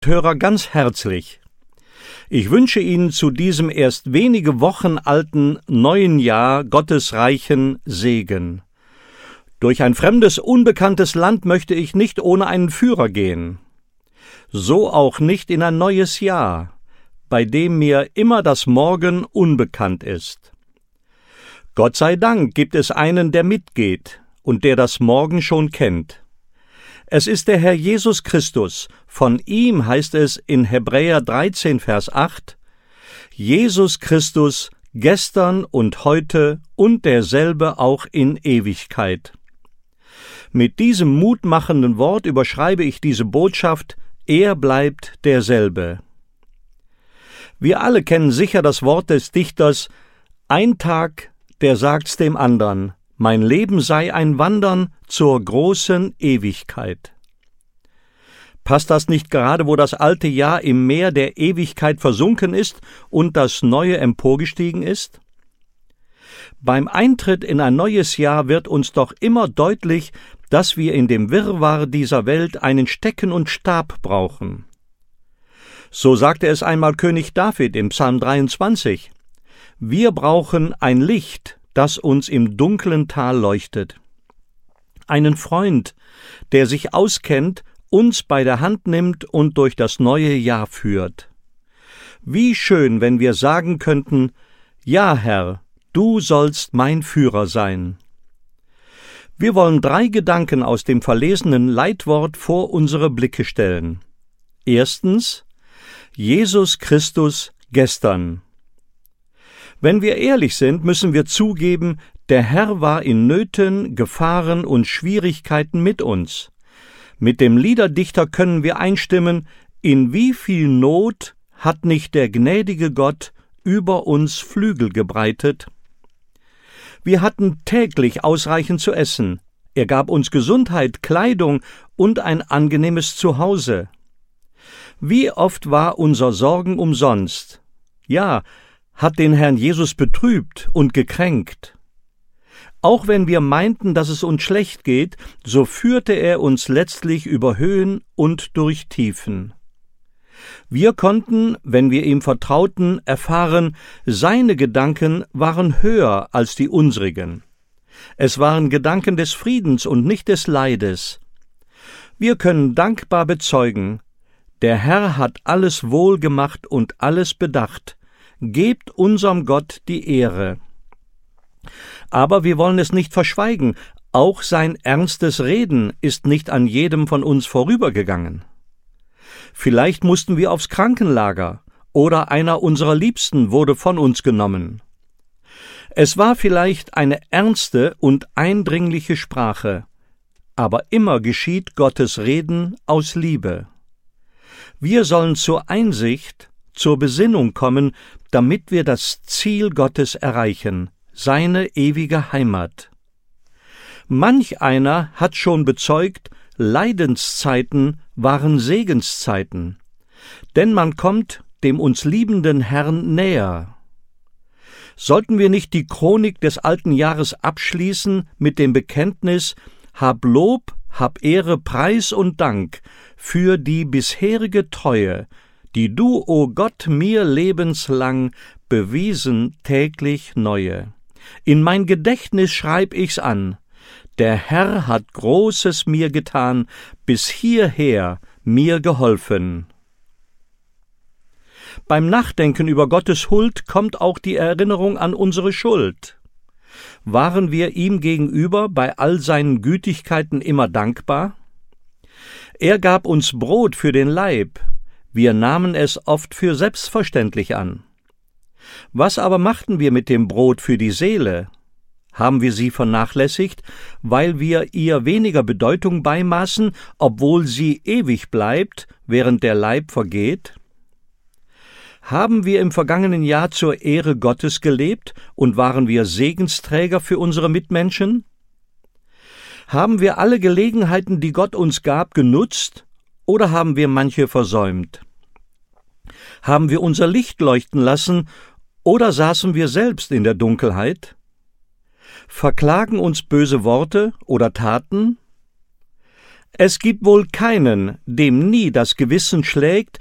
Hörer ganz herzlich. Ich wünsche Ihnen zu diesem erst wenige Wochen alten neuen Jahr Gottes reichen Segen. Durch ein fremdes, unbekanntes Land möchte ich nicht ohne einen Führer gehen. So auch nicht in ein neues Jahr, bei dem mir immer das Morgen unbekannt ist. Gott sei Dank gibt es einen, der mitgeht und der das Morgen schon kennt. Es ist der Herr Jesus Christus. Von ihm heißt es in Hebräer 13, Vers 8, Jesus Christus, gestern und heute und derselbe auch in Ewigkeit. Mit diesem mutmachenden Wort überschreibe ich diese Botschaft, er bleibt derselbe. Wir alle kennen sicher das Wort des Dichters, ein Tag, der sagt's dem andern, mein Leben sei ein Wandern zur großen Ewigkeit. Passt das nicht gerade, wo das alte Jahr im Meer der Ewigkeit versunken ist und das neue emporgestiegen ist? Beim Eintritt in ein neues Jahr wird uns doch immer deutlich, dass wir in dem Wirrwarr dieser Welt einen Stecken und Stab brauchen. So sagte es einmal König David im Psalm 23. Wir brauchen ein Licht, das uns im dunklen Tal leuchtet. Einen Freund, der sich auskennt, uns bei der Hand nimmt und durch das neue Jahr führt. Wie schön, wenn wir sagen könnten, ja, Herr, du sollst mein Führer sein. Wir wollen 3 Gedanken aus dem verlesenen Leitwort vor unsere Blicke stellen. Erstens, Jesus Christus gestern. Wenn wir ehrlich sind, müssen wir zugeben, der Herr war in Nöten, Gefahren und Schwierigkeiten mit uns. Mit dem Liederdichter können wir einstimmen, in wie viel Not hat nicht der gnädige Gott über uns Flügel gebreitet? Wir hatten täglich ausreichend zu essen. Er gab uns Gesundheit, Kleidung und ein angenehmes Zuhause. Wie oft war unser Sorgen umsonst? Ja, hat den Herrn Jesus betrübt und gekränkt. Auch wenn wir meinten, dass es uns schlecht geht, so führte er uns letztlich über Höhen und durch Tiefen. Wir konnten, wenn wir ihm vertrauten, erfahren, seine Gedanken waren höher als die unsrigen. Es waren Gedanken des Friedens und nicht des Leides. Wir können dankbar bezeugen, der Herr hat alles wohl gemacht und alles bedacht. Gebt unserem Gott die Ehre. Aber wir wollen es nicht verschweigen, auch sein ernstes Reden ist nicht an jedem von uns vorübergegangen. Vielleicht mussten wir aufs Krankenlager oder einer unserer Liebsten wurde von uns genommen. Es war vielleicht eine ernste und eindringliche Sprache, aber immer geschieht Gottes Reden aus Liebe. Wir sollen zur Einsicht, zur Besinnung kommen, damit wir das Ziel Gottes erreichen, seine ewige Heimat. Manch einer hat schon bezeugt, Leidenszeiten waren Segenszeiten, denn man kommt dem uns liebenden Herrn näher. Sollten wir nicht die Chronik des alten Jahres abschließen mit dem Bekenntnis, hab Lob, hab Ehre, Preis und Dank für die bisherige Treue, die du, o Gott, mir lebenslang bewiesen täglich neue. In mein Gedächtnis schreib ich's an, der Herr hat Großes mir getan, bis hierher mir geholfen. Beim Nachdenken über Gottes Huld kommt auch die Erinnerung an unsere Schuld. Waren wir ihm gegenüber bei all seinen Gütigkeiten immer dankbar? Er gab uns Brot für den Leib, wir nahmen es oft für selbstverständlich an. Was aber machten wir mit dem Brot für die Seele? Haben wir sie vernachlässigt, weil wir ihr weniger Bedeutung beimaßen, obwohl sie ewig bleibt, während der Leib vergeht? Haben wir im vergangenen Jahr zur Ehre Gottes gelebt und waren wir Segensträger für unsere Mitmenschen? Haben wir alle Gelegenheiten, die Gott uns gab, genutzt oder haben wir manche versäumt? Haben wir unser Licht leuchten lassen oder saßen wir selbst in der Dunkelheit? Verklagen uns böse Worte oder Taten? Es gibt wohl keinen, dem nie das Gewissen schlägt,